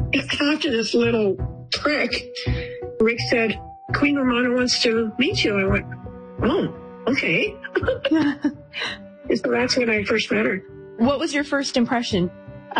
After this little trick, Rick said, Queen Romana wants to meet you. I went, oh, okay. So that's when I first met her. What was your first impression?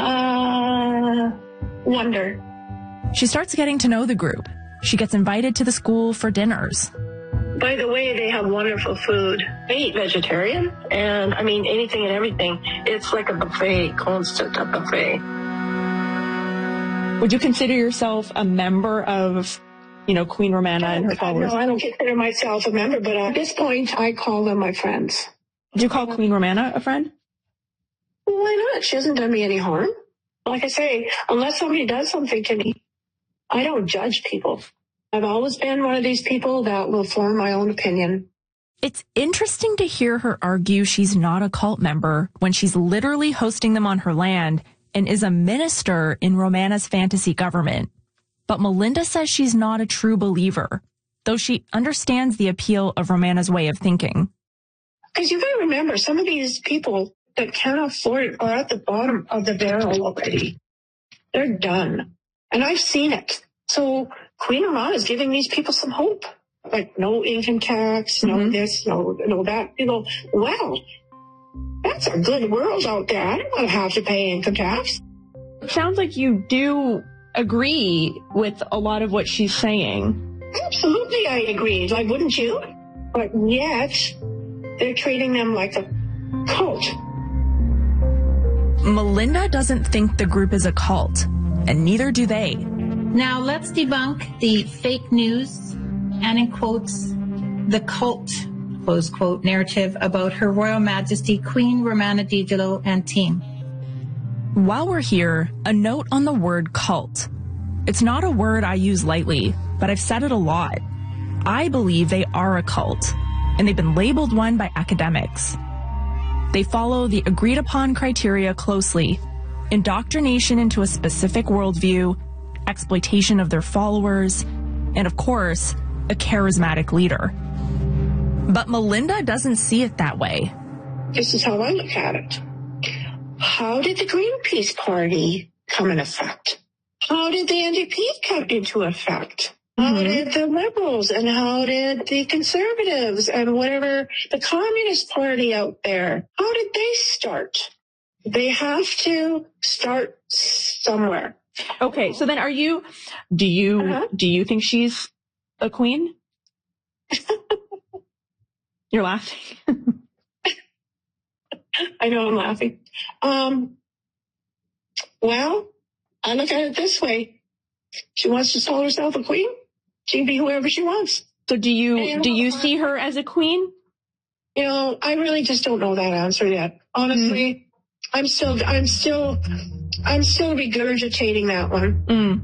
Wonder. She starts getting to know the group. She gets invited to the school for dinners. By the way, they have wonderful food. I eat vegetarian, and I mean anything and everything. It's like a buffet, constant a buffet. Would you consider yourself a member of, Queen Romana and her followers? No, I don't consider myself a member, but at this point, I call them my friends. Do you call Queen Romana a friend? Well, why not? She hasn't done me any harm. Like I say, unless somebody does something to me, I don't judge people. I've always been one of these people that will form my own opinion. It's interesting to hear her argue she's not a cult member when she's literally hosting them on her land and is a minister in Romana's fantasy government. But Melinda says she's not a true believer, though she understands the appeal of Romana's way of thinking. Because you got to remember, some of these people that can't afford it are at the bottom of the barrel already. They're done. And I've seen it. So Queen Romana is giving these people some hope. Like no income tax, no this, no that. Well, that's a good world out there. I don't want to have to pay income tax. It sounds like you do agree with a lot of what she's saying. Absolutely, I agree. Like, wouldn't you? But yet, they're treating them like a cult. Melinda doesn't think the group is a cult, and neither do they. Now let's debunk the fake news and, in quotes, the cult, close quote, narrative about Her Royal Majesty Queen Romana Didulo and team. While we're here, a note on the word cult. It's not a word I use lightly, but I've said it a lot. I believe they are a cult, and they've been labeled one by academics. They follow the agreed-upon criteria closely: indoctrination into a specific worldview, exploitation of their followers, and of course, a charismatic leader. But Melinda doesn't see it that way. This is how I look at it. How did the Greenpeace Party come in effect? How did the NDP come into effect? How did the Liberals and how did the Conservatives and whatever the Communist Party out there, how did they start? They have to start somewhere. Okay, so then do you think she's a queen? You're laughing. I know I'm laughing. Well, I look at it this way. She wants to call herself a queen. She can be whoever she wants. So do you see her as a queen? I really just don't know that answer yet. Honestly, I'm still regurgitating that one.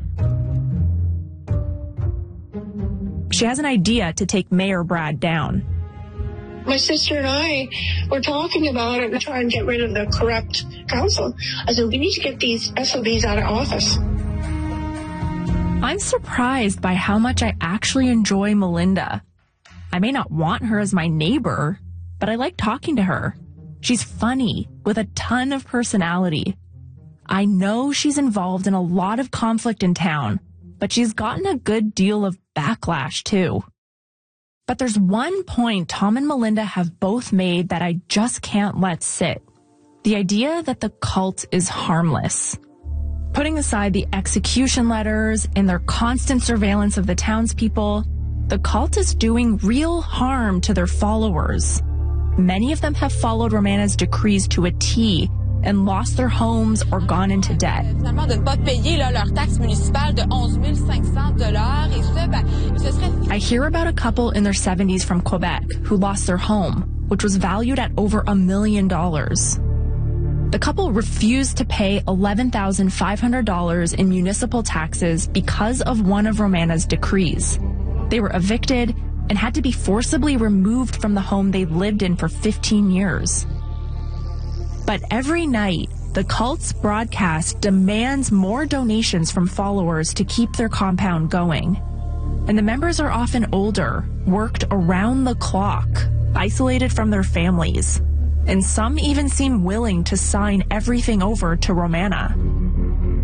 She has an idea to take Mayor Brad down. My sister and I were talking about it and try and get rid of the corrupt council. I said, we need to get these SOBs out of office. I'm surprised by how much I actually enjoy Melinda. I may not want her as my neighbor, but I like talking to her. She's funny, with a ton of personality. I know she's involved in a lot of conflict in town, but she's gotten a good deal of backlash too. But there's one point Tom and Melinda have both made that I just can't let sit. The idea that the cult is harmless. Putting aside the execution letters and their constant surveillance of the townspeople, the cult is doing real harm to their followers. Many of them have followed Romana's decrees to a T and lost their homes or gone into debt. I hear about a couple in their 70s from Quebec who lost their home, which was valued at over $1 million. The couple refused to pay $11,500 in municipal taxes because of one of Romana's decrees. They were evicted and had to be forcibly removed from the home they'd lived in for 15 years. But every night, the cult's broadcast demands more donations from followers to keep their compound going. And the members are often older, worked around the clock, isolated from their families. And some even seem willing to sign everything over to Romana.